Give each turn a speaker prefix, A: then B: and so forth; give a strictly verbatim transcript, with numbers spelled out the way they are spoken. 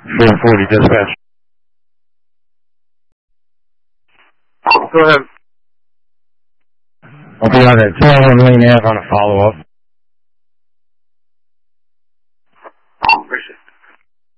A: four forty dispatch.
B: Go ahead.
A: I'll be on at two oh one Lane Ave on a follow-up.